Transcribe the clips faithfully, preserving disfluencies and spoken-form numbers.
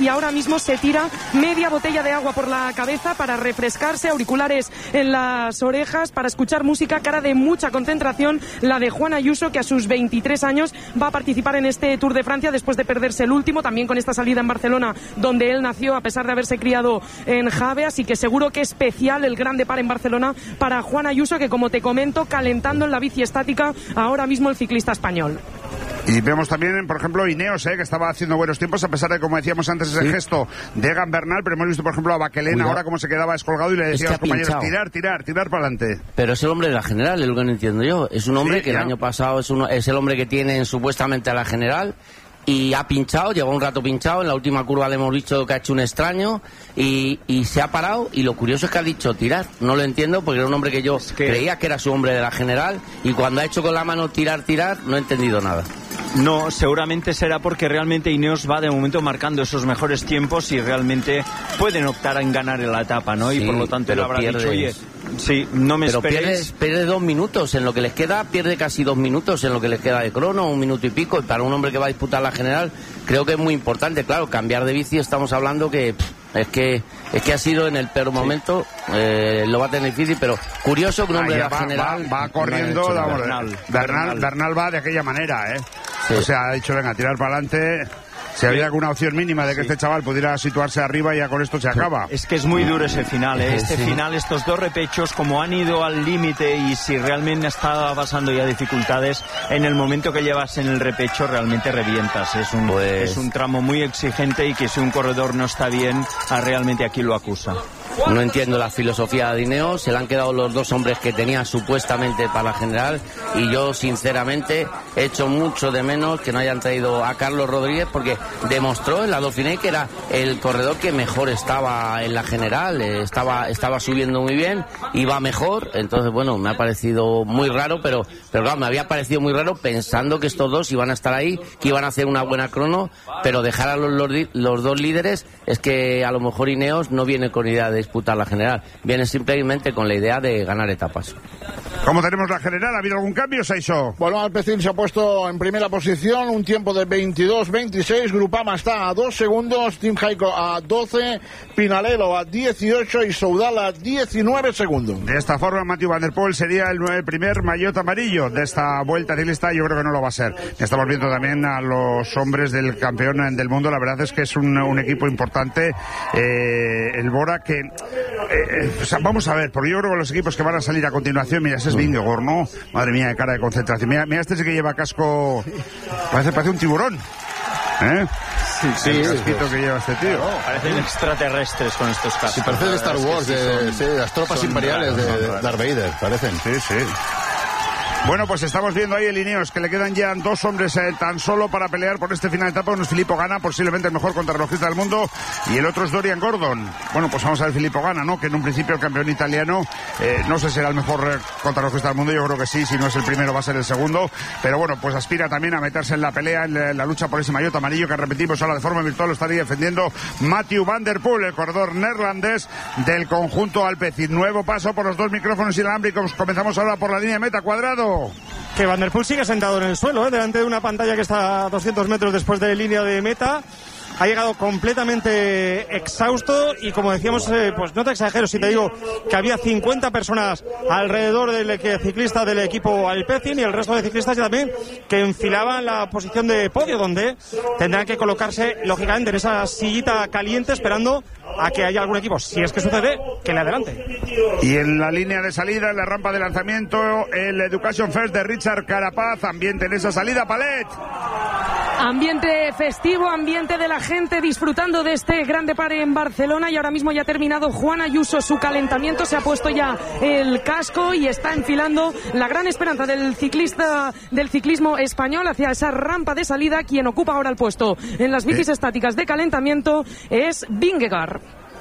y ahora mismo se tira media botella de agua por la cabeza para refrescarse, auriculares en las orejas, para escuchar música, cara de mucha concentración, la de Juan Ayuso, que a sus veintitrés años va a participar en este Tour de Francia después de perderse el último, también con esta salida en Barcelona, donde él nació, a pesar de haberse criado en Jave, así que seguro que especial el gran depart en Barcelona para Juan Ayuso, que como te comento, calentando en la bici estática ahora mismo el ciclista español. Y vemos también, por ejemplo, Ineos, eh, que estaba haciendo buenos tiempos, a pesar de, como decíamos antes, ese sí. gesto de Egan Bernal, pero hemos visto, por ejemplo, a Baquelén ahora cómo se quedaba descolgado y le decía es que a los compañeros, pinchado. tirar, tirar, tirar para adelante. Pero es el hombre de la General, es lo que no entiendo yo. Es un hombre sí, que ya. el año pasado es, uno, es el hombre que tienen supuestamente a la General, y ha pinchado, lleva un rato pinchado, en la última curva le hemos dicho que ha hecho un extraño y, y se ha parado, y lo curioso es que ha dicho tirar. No lo entiendo porque era un hombre que yo es que... creía que era su hombre de la General, y cuando ha hecho con la mano tirar, tirar, no he entendido nada. No, seguramente será porque realmente Ineos va de momento marcando esos mejores tiempos y realmente pueden optar en ganar en la etapa, ¿no? Sí, y por lo tanto él habrá pierde... dicho, oye, sí, no me pero esperéis. Pierde, pierde dos minutos, en lo que les queda, pierde casi dos minutos en lo que les queda de crono, un minuto y pico, y para un hombre que va a disputar la General creo que es muy importante. Claro, cambiar de bici, estamos hablando que pff, es que es que ha sido en el peor momento, sí. eh, lo va a tener difícil, pero curioso que un hombre de la va, General va, va corriendo, no la, Bernal, Bernal, Bernal, Bernal va de aquella manera, eh sí. O sea, ha dicho, venga, tirar para adelante. Si había alguna opción mínima de que sí. este chaval pudiera situarse arriba, y ya con esto se acaba. Es que es muy duro ese final, ¿eh? Este sí. final, estos dos repechos, como han ido al límite, y si realmente estaba pasando ya dificultades, en el momento que llevas en el repecho realmente revientas. Es un, pues... es un tramo muy exigente, y que si un corredor no está bien, realmente aquí lo acusa. No entiendo la filosofía de Ineos, se le han quedado los dos hombres que tenía supuestamente para la General, y yo sinceramente he hecho mucho de menos que no hayan traído a Carlos Rodríguez, porque demostró en la Dauphiné que era el corredor que mejor estaba en la General, estaba estaba subiendo muy bien, iba mejor. Entonces bueno, me ha parecido muy raro, pero pero claro, me había parecido muy raro pensando que estos dos iban a estar ahí, que iban a hacer una buena crono, pero dejar a los, los, los dos líderes, es que a lo mejor Ineos no viene con idea de disputar la General, viene simplemente con la idea de ganar etapas. ¿Cómo tenemos la General? ¿Ha habido algún cambio, Saiso? Bueno, Alpecin se ha puesto en primera posición, un tiempo de veintidós veintiséis, Grupama está a dos segundos, Team Jaico a doce, Pinalelo a dieciocho y Soudal a diecinueve segundos. De esta forma, Mathieu Van Der Poel sería el, el primer maillot amarillo de esta Vuelta Ciclista. Yo creo que no lo va a ser. Estamos viendo también a los hombres del campeón del mundo. La verdad es que es un, un equipo importante, eh, el Bora, que eh, o sea, vamos a ver, porque yo creo que los equipos que van a salir a continuación, mira, ese es Vingegaard, ¿no? Madre mía, de cara de concentración. Mira, mira este es el que lleva casco, parece, parece un tiburón, ¿eh? Sí, sí, el casquito sí, que lleva este tío. Claro, parecen extraterrestres con estos cascos. Sí, parece de Star Wars, de, son, sí, de las tropas imperiales de, de Darth Vader, parecen. Sí, sí. Bueno, pues estamos viendo ahí el Ineos, que le quedan ya dos hombres eh, tan solo para pelear por este final de etapa. Uno es Filippo Ganna, posiblemente el mejor contrarrelojista del mundo, y el otro es Dorian Gordon. Bueno, pues vamos a ver Filippo Ganna, ¿no? Que en un principio el campeón italiano, eh, no sé si será el mejor eh, contrarrelojista del mundo, yo creo que sí, si no es el primero va a ser el segundo, pero bueno, pues aspira también a meterse en la pelea, en la, en la lucha por ese maillot amarillo que repetimos ahora de forma virtual lo estaría defendiendo Mathieu Van Der Poel, el corredor neerlandés del conjunto Alpecin. Nuevo paso por los dos micrófonos inalámbricos. Comenzamos ahora por la línea de meta. Cuadrado. Que Van Der Poel sigue sentado en el suelo, ¿eh? Delante de una pantalla que está a doscientos metros después de línea de meta. Ha llegado completamente exhausto y, como decíamos, eh, pues no te exagero si te digo que había cincuenta personas alrededor del ciclista del equipo Alpecin, y el resto de ciclistas ya también que enfilaban la posición de podio, donde tendrán que colocarse lógicamente en esa sillita caliente esperando a que haya algún equipo, si es que sucede, que le adelante. Y en la línea de salida, en la rampa de lanzamiento, el Education First de Richard Carapaz. Ambiente en esa salida, Palet. Ambiente festivo, ambiente de la gente disfrutando de este gran depart en Barcelona, y ahora mismo ya ha terminado Juan Ayuso su calentamiento, se ha puesto ya el casco y está enfilando la gran esperanza del ciclista del ciclismo español hacia esa rampa de salida. Quien ocupa ahora el puesto en las bicis eh. estáticas de calentamiento es Vingegaard.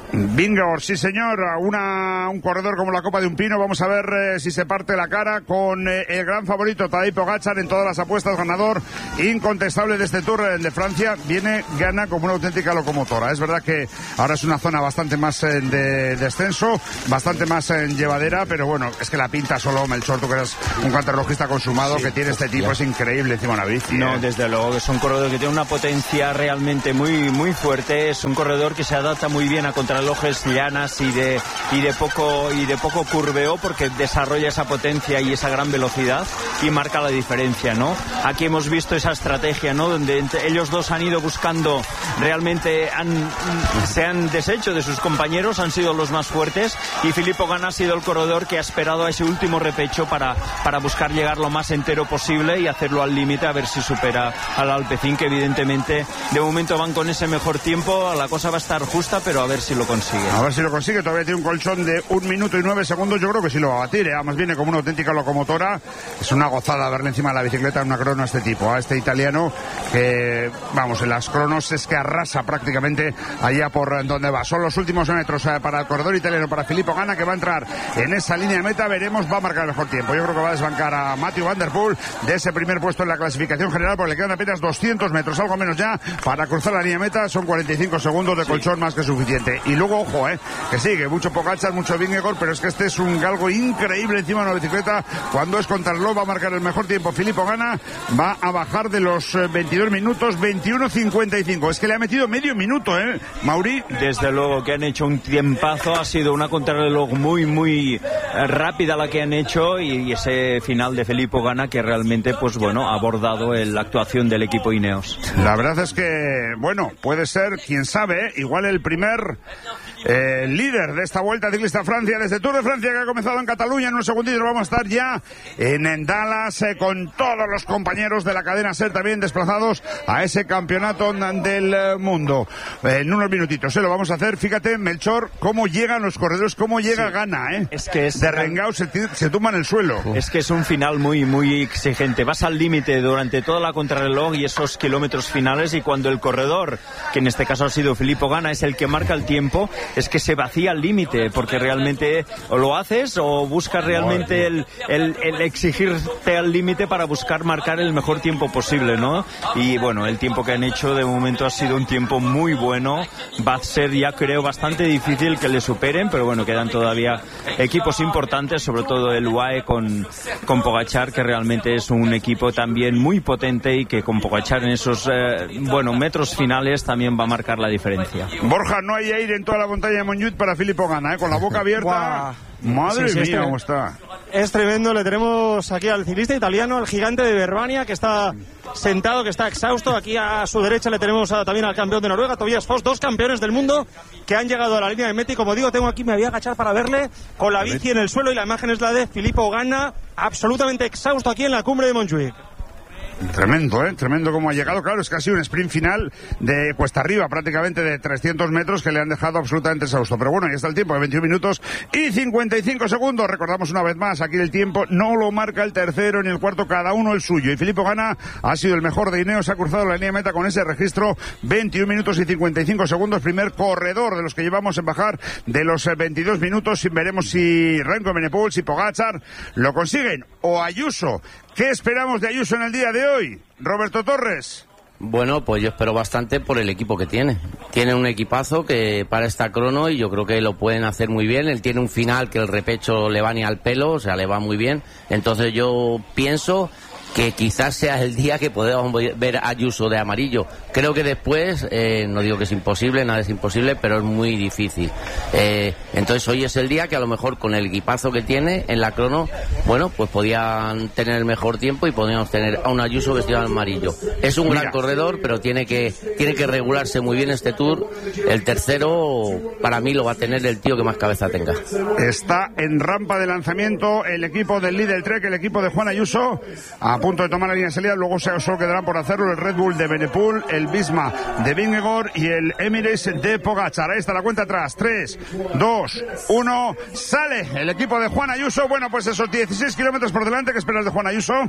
Vingegaard, sí señor, una, un corredor como la copa de un pino. Vamos a ver eh, si se parte la cara con eh, el gran favorito Tadej Pogačar en todas las apuestas, ganador incontestable de este Tour de Francia. Viene, gana como una auténtica locomotora. Es verdad que ahora es una zona bastante más eh, de descenso, bastante más eh, llevadera, pero bueno, es que la pinta solo, Melchor, tú que eres un contrarrojista consumado, sí, que tiene este tipo, es increíble encima de una bici. No, eh. desde luego, que es un corredor que tiene una potencia realmente muy, muy fuerte. Es un corredor que se adapta muy bien a contra relojes llanas y de y de poco y de poco curveo, porque desarrolla esa potencia y esa gran velocidad y marca la diferencia, ¿no? Aquí hemos visto esa estrategia, ¿no? Donde ellos dos han ido buscando, realmente han, se han deshecho de sus compañeros, han sido los más fuertes, y Filippo Ganna ha sido el corredor que ha esperado a ese último repecho para, para buscar llegar lo más entero posible y hacerlo al límite, a ver si supera al Alpecin, que evidentemente de momento van con ese mejor tiempo. La cosa va a estar justa, pero a ver si lo consigue. A ver si lo consigue, todavía tiene un colchón de un minuto y nueve segundos, yo creo que sí lo va a batir, ¿eh? Además viene como una auténtica locomotora, es una gozada verle encima de la bicicleta en una crono a este tipo, a este italiano que, vamos, en las cronos es que arrasa prácticamente allá por donde va. Son los últimos metros eh, para el corredor italiano, para Filippo Ganna, que va a entrar en esa línea de meta, veremos, va a marcar el mejor tiempo. Yo creo que va a desbancar a Mathieu van der Poel de ese primer puesto en la clasificación general, porque le quedan apenas doscientos metros, algo menos ya, para cruzar la línea de meta. Son cuarenta y cinco segundos de colchón, sí, más que suficiente. Y luego, ojo, eh, que sigue, mucho Pogačar, mucho Vingegaard, pero es que este es un galgo increíble encima de una bicicleta. Cuando es contra el reloj va a marcar el mejor tiempo. Filippo Ganna va a bajar de los veintidós minutos, veintiuno cincuenta y cinco. Es que le ha metido medio minuto, ¿eh, Mauri? Desde luego que han hecho un tiempazo, ha sido una contrarreloj muy, muy rápida la que han hecho, y ese final de Filippo Ganna que realmente, pues bueno, ha abordado el, la actuación del equipo Ineos. La verdad es que, bueno, puede ser, quién sabe, ¿eh? Igual el primer eh, líder de esta Vuelta Ciclista a Francia, desde Tour de Francia, que ha comenzado en Cataluña. En un segundito vamos a estar ya en, en Dallas eh, con todos los compañeros de la cadena SER también desplazados a ese campeonato del eh, mundo. Eh, en unos minutitos se eh, lo vamos a hacer. Fíjate, Melchor, cómo llegan los corredores, cómo llega, sí, Ganna, ¿eh? Es que es... De Rengau se, se tumba en el suelo. Es que es un final muy, muy exigente. Vas al límite durante toda la contrarreloj y esos kilómetros finales, y cuando el corredor, que en este caso ha sido Filippo Ganna, es el que marca el tiempo, es que se vacía al límite, porque realmente o lo haces o buscas realmente el, el, el exigirte al límite para buscar marcar el mejor tiempo posible, ¿no? Y bueno, el tiempo que han hecho de momento ha sido un tiempo muy bueno. Va a ser, ya creo, bastante difícil que le superen, pero bueno, quedan todavía equipos importantes, sobre todo el U A E con, con Pogačar, que realmente es un equipo también muy potente, y que con Pogačar en esos eh, bueno, metros finales también va a marcar la diferencia. Borja, no hay aire en toda la montaña de Montjuïc para Filippo Ganna, ¿eh? Con la boca abierta. Madre sí, sí, mía, cómo está. Es tremendo, le tenemos aquí al ciclista italiano, al gigante de Verbania, que está sentado, que está exhausto. Aquí a su derecha le tenemos a, también al campeón de Noruega, Tobias Foss, dos campeones del mundo que han llegado a la línea de meta. Y como digo, tengo aquí, me voy a agachar para verle con la bici en el suelo, y la imagen es la de Filippo Ganna, absolutamente exhausto aquí en la cumbre de Montjuïc. Tremendo, ¿eh? Tremendo cómo ha llegado. Claro, es casi un sprint final de cuesta arriba, prácticamente de trescientos metros, que le han dejado absolutamente exhausto. Pero bueno, ahí está el tiempo, de veintiún minutos y cincuenta y cinco segundos. Recordamos una vez más, aquí el tiempo no lo marca el tercero ni el cuarto, cada uno el suyo. Y Filippo Ganna ha sido el mejor de Ineos, ha cruzado la línea de meta con ese registro, veintiún minutos y cincuenta y cinco segundos. Primer corredor de los que llevamos en bajar de los veintidós minutos. Y veremos si Remco Evenepoel, si Pogačar lo consiguen, o Ayuso. ¿Qué esperamos de Ayuso en el día de hoy, Roberto Torres? Bueno, pues yo espero bastante por el equipo que tiene. Tiene un equipazo que para esta crono, y yo creo que lo pueden hacer muy bien. Él tiene un final que el repecho le va ni al pelo, o sea, le va muy bien. Entonces yo pienso que quizás sea el día que podamos ver a Ayuso de amarillo. Creo que después, eh, no digo que es imposible, nada es imposible, pero es muy difícil. Eh, entonces hoy es el día que a lo mejor con el equipazo que tiene en la crono, bueno, pues podían tener el mejor tiempo y podríamos tener a un Ayuso vestido de amarillo. Es un Mira. gran corredor, pero tiene que, tiene que regularse muy bien este Tour. El tercero, para mí, lo va a tener el tío que más cabeza tenga. Está en rampa de lanzamiento el equipo del Lidl Trek, el equipo de Juan Ayuso, a punto de tomar la línea de salida. Luego solo quedarán por hacerlo el Red Bull de Evenepoel, el Visma de Vingegaard y el Emirates de Pogačar. Ahí está la cuenta atrás, tres, dos, uno, sale el equipo de Juan Ayuso. Bueno, pues esos dieciséis kilómetros por delante, ¿qué esperas de Juan Ayuso?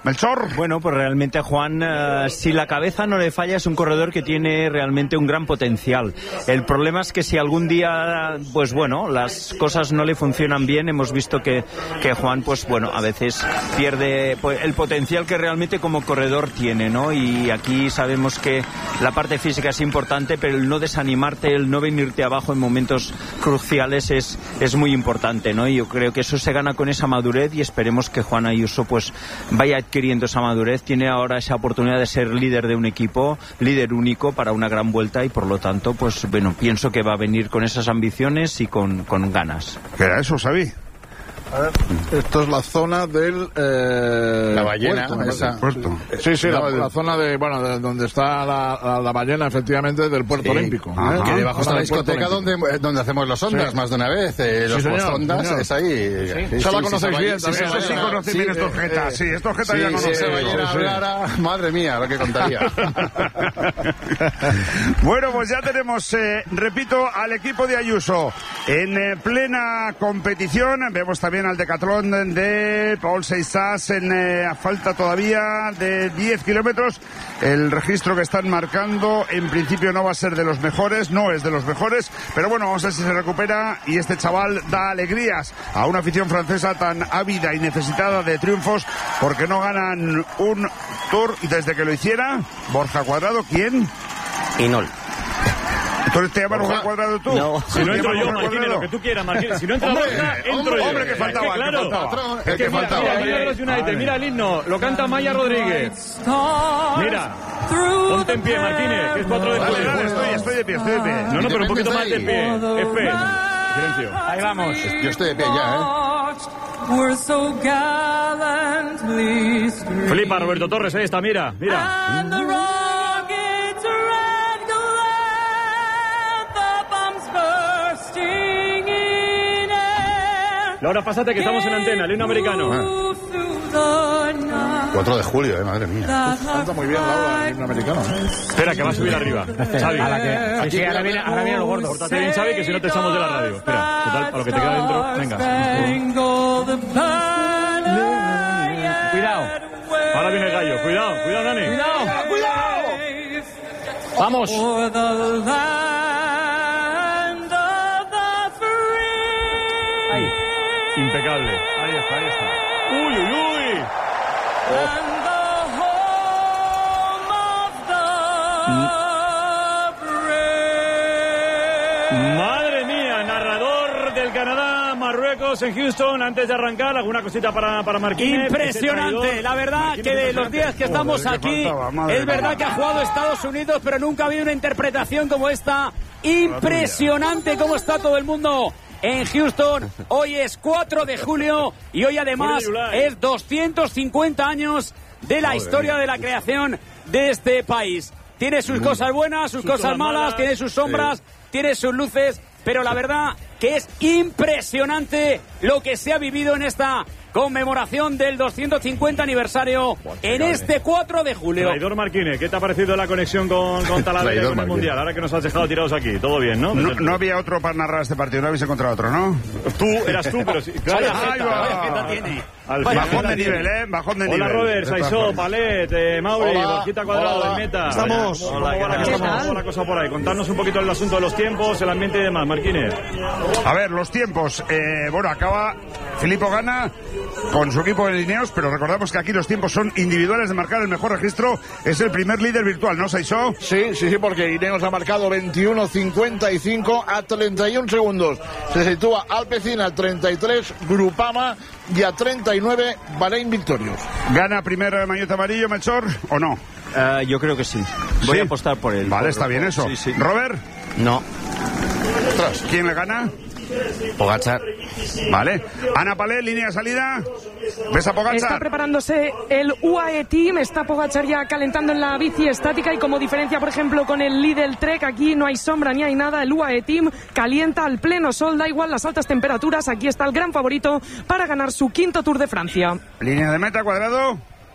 Melchor. Bueno, pues realmente Juan, uh, si la cabeza no le falla, es un corredor que tiene realmente un gran potencial. El problema es que si algún día, pues bueno, las cosas no le funcionan bien, hemos visto que, que Juan, pues bueno, a veces pierde pues, el potencial que realmente como corredor tiene, ¿no? Y aquí sabemos que la parte física es importante, pero el no desanimarte, el no venirte abajo en momentos cruciales es, es muy importante, ¿no? Y yo creo que eso se gana con esa madurez y esperemos que Juan Ayuso pues vaya adquiriendo esa madurez. Tiene ahora esa oportunidad de ser líder de un equipo, líder único para una gran vuelta y por lo tanto, pues bueno, pienso que va a venir con esas ambiciones y con, con ganas. ¿Qué era eso, Xavi? A ver, esto es la zona del... Eh, la ballena. Puerto, esa. Puerto. Sí, sí, no, la, de... la zona de, bueno, de donde está la, la, la ballena, efectivamente, del Puerto sí. Olímpico. Ajá, ¿eh? Que debajo está la discoteca donde, donde hacemos los ondas, sí. más de una vez. Eh, los sí, señor, ondas, señor. es ahí. Sí. Sí, Esa sí, la conocéis sí, bien sí, también. Eso sí conoce bien estos jetas. Sí, estos jetas ya conocen. Si esa ballena hablara, madre mía, lo que contaría. Bueno, pues ya tenemos, eh, repito, al equipo de Ayuso en eh, plena competición. Vemos también al decatlón de Paul Seixas en eh, a falta todavía de diez kilómetros. El registro que están marcando en principio no va a ser de los mejores, no es de los mejores, pero bueno, vamos a ver si se recupera y este chaval da alegrías a una afición francesa tan ávida y necesitada de triunfos porque no ganan un Tour desde que lo hiciera Borja Cuadrado. ¿Quién? Inol. Entonces te llaman Borja Cuadrado tú. No. Si no entro yo, Marquines, lo que tú quieras, Marquines. Si no entra Borja, entro yo. Hombre, que faltaba, es que, claro, que faltaba. Es que, que mira, faltaba. Mira, mira, los United, mira el himno, lo canta Maya Rodríguez. Mira, ponte en pie, Marquines, que es cuatro de julio. Vale, estoy, estoy de pie, estoy de pie. No, no, pero un poquito más de pie. Espe. Silencio. Ahí vamos. Yo estoy de pie ya, ¿eh? Flipa, Roberto Torres, ahí está, mira, mira. Laura, pásate que estamos en antena, el himno americano. Ah. cuatro de julio, eh, madre mía. Canta muy bien Laura, el himno americano. Espera, que va a subir arriba. Xavi. A la que, aquí, sí, ahora viene, ahora viene lo gordo. Pórtate bien, Xavi, que si no te echamos de la radio. Espera, total, para lo que te queda dentro, venga. Cuidado. Ahora viene el gallo, cuidado, cuidado, Dani. Cuidado, cuidado. Vamos. Impecable. Ahí está, ahí está. Uy, uy, uy. Oh. Madre mía, narrador del Canadá, Marruecos en Houston, antes de arrancar, alguna cosita para, para Marquines. Impresionante, la verdad Marquines que de los días que estamos Joder, aquí, faltaba, es verdad que ha jugado Estados Unidos, pero nunca ha habido una interpretación como esta. Impresionante cómo está todo el mundo en Houston. Hoy es cuatro de julio y hoy además es doscientos cincuenta años de la historia de la creación de este país. Tiene sus cosas buenas, sus, sus cosas malas, malas, tiene sus sombras, sí. tiene sus luces, pero la verdad que es impresionante lo que se ha vivido en esta conmemoración del doscientos cincuenta aniversario en este cuatro de julio. Traidor Marquines, ¿qué te ha parecido la conexión con, con Talavera con el Mundial? Ahora que nos has dejado tirados aquí, todo bien, ¿no? No, no había otro para narrar este partido, no habéis encontrado otro, ¿no? Tú, eras tú, pero sí. Claro, vaya jeta tiene. Bajón de nivel, ¿eh? Bajón de nivel. Hola, Robert, Saisó, Palet, eh, Mauri, Borjita Cuadrado, en meta. Estamos. Hola, ¿cómo va la cosa, ¿cómo va la cosa por ahí? Contarnos un poquito el asunto de los tiempos, el ambiente y demás, Marquines. A ver, los tiempos. Eh, bueno, acaba Filippo Ganna con su equipo de Lineos, pero recordamos que aquí los tiempos son individuales de marcar el mejor registro. Es el primer líder virtual, ¿no, Saisó? Sí, sí, sí, porque Ineos ha marcado veintiuno cincuenta y cinco a treinta y un segundos. Se sitúa Alpecin a treinta y tres, Grupama y a treinta y nueve, Bahrein Victorious. ¿Gana primer maillot amarillo, Melchor, o no? Uh, yo creo que sí. Voy ¿Sí? a apostar por él. Vale, por está bien eso. Sí, sí. ¿Robert? No. Ostras, ¿quién le gana? Pogačar. Vale. Ana Palé, línea de salida. ¿Ves a Pogačar? Está preparándose el U A E Team. Está Pogačar ya calentando en la bici estática. Y como diferencia, por ejemplo, con el Lidl Trek, aquí no hay sombra ni hay nada. El U A E Team calienta al pleno sol. Da igual las altas temperaturas. Aquí está el gran favorito para ganar su quinto Tour de Francia. Línea de meta, Cuadrado.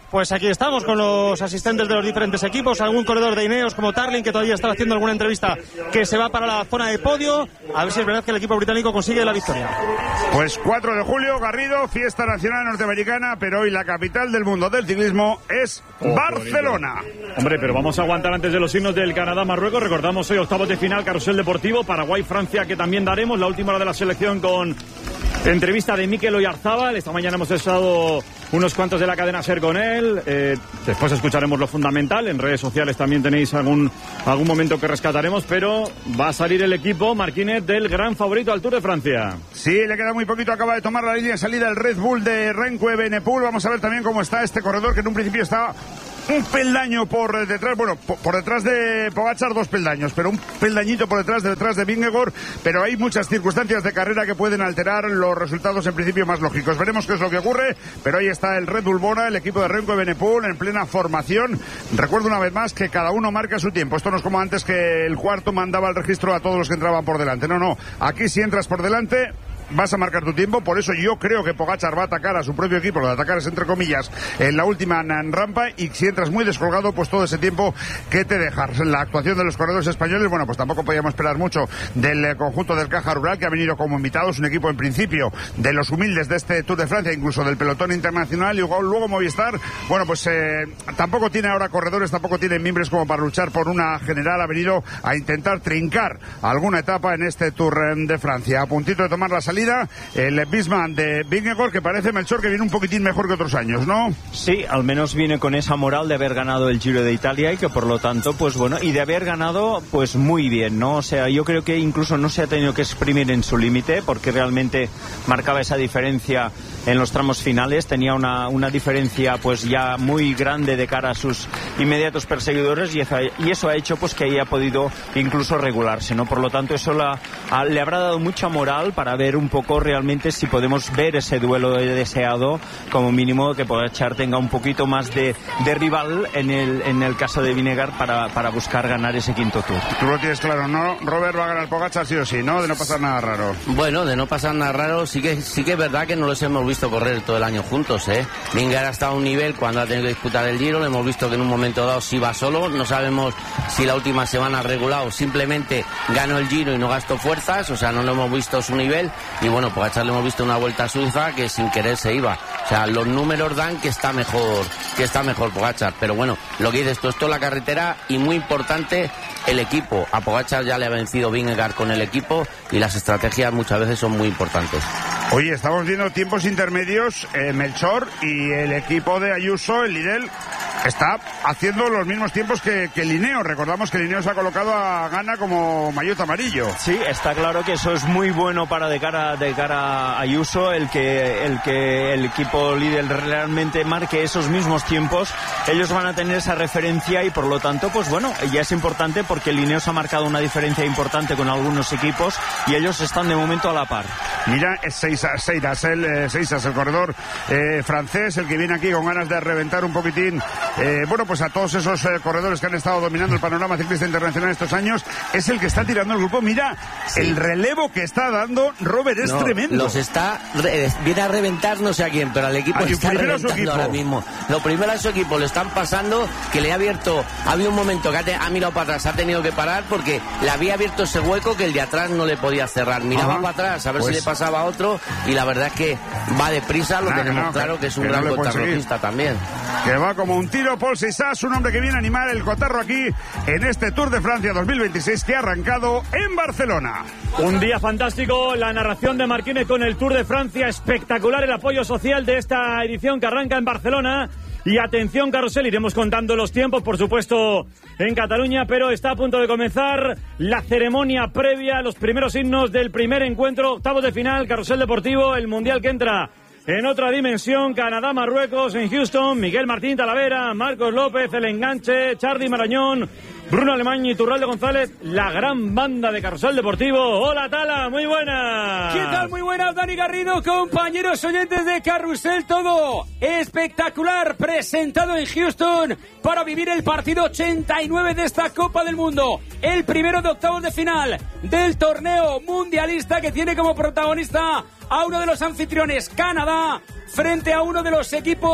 Pues aquí estamos con los asistentes de los diferentes equipos, algún corredor de Ineos como Tarling, que todavía está haciendo alguna entrevista, que se va para la zona de podio, a ver si es verdad que el equipo británico consigue la victoria. Pues cuatro de julio, Garrido, fiesta nacional norteamericana, pero hoy la capital del mundo del ciclismo es oh, Barcelona. Hombre, pero vamos a aguantar antes de los himnos del Canadá-Marruecos. Recordamos hoy octavos de final, carrusel deportivo, Paraguay-Francia, que también daremos, la última hora de la selección con entrevista de Mikel Oyarzábal. Esta mañana hemos estado unos cuantos de la cadena SER con él. Eh, después escucharemos lo fundamental. En redes sociales también tenéis algún, algún momento que rescataremos, pero va a salir el equipo Marquínez del gran favorito al Tour de Francia. Sí, le queda muy poquito. Acaba de tomar la línea de salida el Red Bull de Renko Evenepoel. Vamos a ver también cómo está este corredor, que en un principio estaba un peldaño por detrás, bueno, por, por detrás de Pogačar dos peldaños, pero un peldañito por detrás, de detrás de Vingegaard, pero hay muchas circunstancias de carrera que pueden alterar los resultados en principio más lógicos. Veremos qué es lo que ocurre, pero ahí está el Red Bull Bora, el equipo de Renko Evenepoel en plena formación. Recuerdo una vez más que cada uno marca su tiempo. Esto no es como antes, que el cuarto mandaba el registro a todos los que entraban por delante. No, no, aquí si entras por delante vas a marcar tu tiempo. Por eso yo creo que Pogačar va a atacar a su propio equipo, lo de atacar es entre comillas, en la última rampa, y si entras muy descolgado, pues todo ese tiempo que te dejas. La actuación de los corredores españoles, bueno, pues tampoco podíamos esperar mucho del conjunto del Caja Rural, que ha venido como invitados, un equipo en principio de los humildes de este Tour de Francia, incluso del pelotón internacional, y luego, luego Movistar, bueno, pues eh, tampoco tiene ahora corredores, tampoco tiene miembros como para luchar por una general. Ha venido a intentar trincar alguna etapa en este Tour de Francia. A puntito de tomar la salida el Bisman de Vingegaard, que parece, Melchor, que viene un poquitín mejor que otros años, ¿no? Sí, al menos viene con esa moral de haber ganado el Giro de Italia, y que por lo tanto, pues bueno, y de haber ganado pues muy bien, ¿no? O sea, yo creo que incluso no se ha tenido que exprimir en su límite, porque realmente marcaba esa diferencia en los tramos finales, tenía una, una diferencia pues ya muy grande de cara a sus inmediatos perseguidores, y eso, y eso ha hecho pues que haya podido incluso regularse, ¿no? Por lo tanto, eso la, a, le habrá dado mucha moral para ver un poco realmente si podemos ver ese duelo deseado, como mínimo que Pogačar tenga un poquito más de, de rival en el, en el caso de Vingegaard para, para buscar ganar ese quinto Tour. Tú lo tienes claro, ¿no? Robert va a ganar Pogačar sí o sí, ¿no? De no pasar nada raro. Bueno, de no pasar nada raro, sí que, sí que es verdad que no los hemos visto correr todo el año juntos, ¿eh? Vingegaard ha estado a un nivel cuando ha tenido que disputar el Giro, lo hemos visto que en un momento dado sí va solo, no sabemos si la última semana ha regulado, simplemente ganó el Giro y no gastó fuerzas, o sea, no lo hemos visto su nivel. Y bueno, Pogačar le hemos visto una vuelta a Suiza que sin querer se iba. O sea, los números dan que está mejor, que está mejor Pogačar. Pero bueno, lo que dices tú, esto es la carretera, y muy importante el equipo. A Pogačar ya le ha vencido Vingegaard con el equipo, y las estrategias muchas veces son muy importantes. Oye, estamos viendo tiempos intermedios, eh, Melchor, y el equipo de Ayuso, el Lidl, está haciendo los mismos tiempos que, que Lineo. Recordamos que Lineo se ha colocado a Ghana como maillot amarillo. Sí, está claro que eso es muy bueno para de cara de cara a Ayuso, el que el que el equipo Lidl realmente marque esos mismos tiempos. Ellos van a tener esa referencia, y por lo tanto, pues bueno, ya es importante, porque Lineo se ha marcado una diferencia importante con algunos equipos, y ellos están de momento a la par. Mira, es Seisas, Seisas, el, eh, Seisas, el corredor eh, francés, el que viene aquí con ganas de reventar un poquitín, eh, bueno, pues a todos esos eh, corredores que han estado dominando el panorama ciclista internacional estos años. Es el que está tirando el grupo. Mira, sí, el relevo que está dando Robert es no, tremendo. Los está, re, viene a reventar no sé a quién, pero al equipo le está reventando equipo. Ahora mismo. Lo primero a su equipo le están pasando, que le ha abierto, había un momento que ha, te, ha mirado para atrás, ha tenido que parar porque le había abierto ese hueco que el de atrás no le podía cerrar. Miraba Ajá. para atrás a ver pues, si le pasaba a otro, y la verdad es que va deprisa, lo nah, tenemos no, claro, que es un que gran no contrarrojista también. Que va como un tiro Paul Seisas, un hombre que viene a animar el cotarro aquí en este Tour de Francia dos mil veintiséis que ha arrancado en Barcelona. Un día fantástico, la narración de Marquínez con el Tour de Francia, espectacular el apoyo social de esta edición que arranca en Barcelona. Y atención, carrusel, iremos contando los tiempos, por supuesto, en Cataluña, pero está a punto de comenzar la ceremonia previa, los primeros himnos del primer encuentro, octavos de final, carrusel deportivo, el mundial que entra en otra dimensión, Canadá-Marruecos en Houston, Miguel Martín Talavera, Marcos López, el enganche, Charly Marañón, Bruno Alemán y Turralde González, la gran banda de Carrusel Deportivo. Hola, Tala, muy buenas. ¿Qué tal? Muy buenas, Dani Garrido, compañeros oyentes de Carrusel, todo espectacular, presentado en Houston para vivir el partido ochenta y nueve de esta Copa del Mundo, el primero de octavos de final del torneo mundialista, que tiene como protagonista a uno de los anfitriones, Canadá, frente a uno de los equipos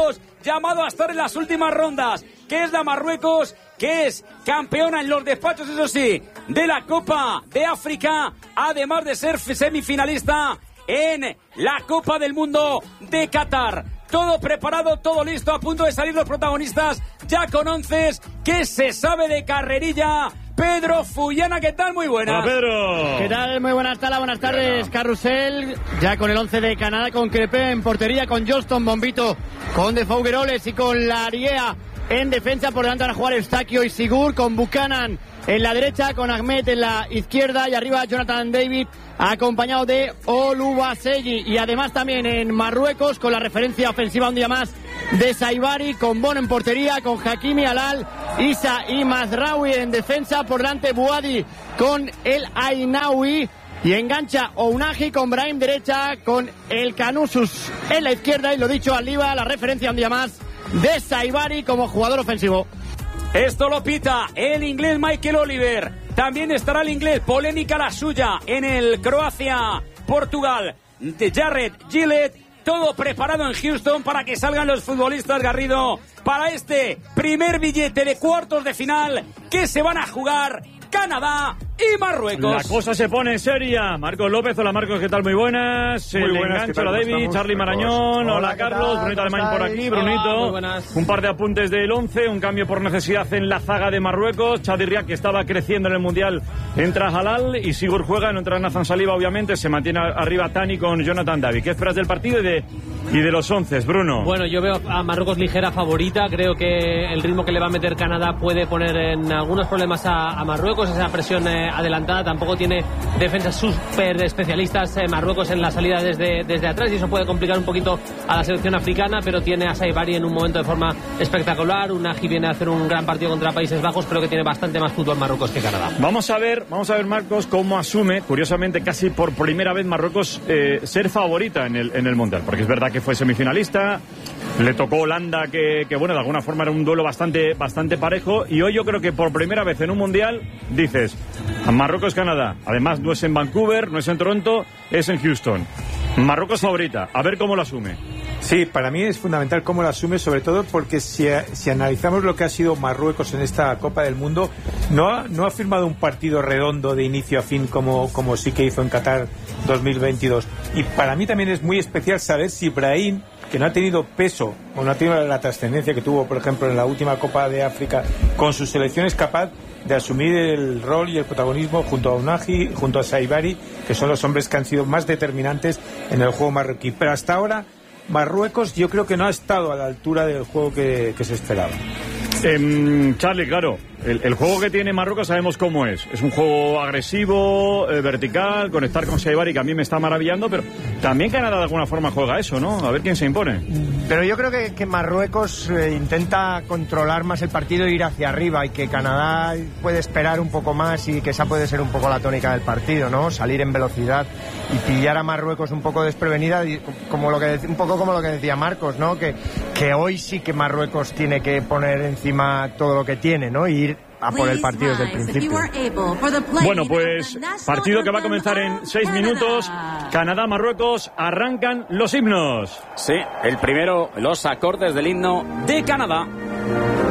llamado a estar en las últimas rondas, que es la Marruecos, que es campeona en los despachos, eso sí, de la Copa de África, además de ser semifinalista en la Copa del Mundo de Qatar. Todo preparado, todo listo, a punto de salir los protagonistas, ya con once, que se sabe de carrerilla. Pedro Fullana, ¿qué tal? Muy buenas. Hola, Pedro. ¿Qué tal? Muy buenas tardes, buenas tardes, Carrusel. Ya con el once de Canadá, con Crepé en portería, con Johnston, Bombito, con De Fougueroles y con Lariea en defensa. Por delante van a jugar Eustaquio y Sigur, con Buchanan en la derecha, con Ahmed en la izquierda y arriba Jonathan David acompañado de Oluwaseyi. Y además también en Marruecos, con la referencia ofensiva un día más de Saibari, con Bono en portería, con Hakimi, Alal, Isa y Mazraoui en defensa. Por delante Bouadi con el Ainaoui. Y engancha Ounahi con Brahim derecha, con el Canusus en la izquierda. Y lo dicho, Aliba, la referencia un día más de Saibari como jugador ofensivo. Esto lo pita el inglés Michael Oliver. También estará el inglés, polémica la suya, en el Croacia-Portugal de Jared Gillett. Todo preparado en Houston para que salgan los futbolistas, Garrido, para este primer billete de cuartos de final que se van a jugar Canadá y Marruecos. La cosa se pone seria. Marcos López, hola Marcos, ¿qué tal? Muy buenas. Muy el buenas, enganche, hola David, Charlie Marañón, hola, hola Carlos, Brunito Alemán por aquí, Brunito. Hola, un par de apuntes del once, un cambio por necesidad en la zaga de Marruecos. Chadirriak, que estaba creciendo en el Mundial, entra Halal y Sigur juega, no entra Nathan Saliba, obviamente. Se mantiene arriba Tani con Jonathan David. ¿Qué esperas del partido y de, y de los once, Bruno? Bueno, yo veo a Marruecos ligera favorita. Creo que el ritmo que le va a meter Canadá puede poner en algunos problemas a, a Marruecos. Esa presión eh, adelantada, tampoco tiene defensas súper especialistas eh, Marruecos en la salida desde, desde atrás, y eso puede complicar un poquito a la selección africana, pero tiene a Saibari en un momento de forma espectacular. Unagi viene a hacer un gran partido contra Países Bajos. Creo que tiene bastante más fútbol Marruecos que Canadá. Vamos a ver, vamos a ver Marcos, cómo asume, curiosamente casi por primera vez Marruecos, eh, ser favorita en el, en el Mundial, porque es verdad que fue semifinalista, le tocó Holanda, que, que bueno, de alguna forma era un duelo bastante, bastante parejo, y hoy yo creo que por primera vez en un Mundial dices, Marruecos-Canadá, además no es en Vancouver, no es en Toronto, es en Houston. Marruecos favorita, a ver cómo lo asume. Sí, para mí es fundamental cómo lo asume, sobre todo porque si, si analizamos lo que ha sido Marruecos en esta Copa del Mundo, no ha, no ha firmado un partido redondo de inicio a fin como, como sí que hizo en Qatar dos mil veintidós. Y para mí también es muy especial saber si Brahim, que no ha tenido peso o no ha tenido la trascendencia que tuvo, por ejemplo, en la última Copa de África con su selección, es capaz de asumir el rol y el protagonismo junto a Unagi, junto a Saibari, que son los hombres que han sido más determinantes en el juego marroquí. Pero hasta ahora Marruecos yo creo que no ha estado a la altura del juego que, que se esperaba. Eh, Charlie, claro, el, el juego que tiene Marruecos sabemos cómo es. Es un juego agresivo, eh, vertical, conectar con Saibari, que a mí me está maravillando, pero también Canadá de alguna forma juega eso, ¿no? A ver quién se impone. Pero yo creo que, que Marruecos eh, intenta controlar más el partido e ir hacia arriba, y que Canadá puede esperar un poco más, y que esa puede ser un poco la tónica del partido, ¿no? Salir en velocidad y pillar a Marruecos un poco desprevenida, como lo que, un poco como lo que decía Marcos, ¿no? Que, que hoy sí que Marruecos tiene que poner encima todo lo que tiene, ¿no? Y ir a por el partido desde el principio. Bueno, pues partido que va a comenzar en seis minutos. Canadá, Marruecos, arrancan los himnos. Sí, el primero, los acordes del himno de Canadá.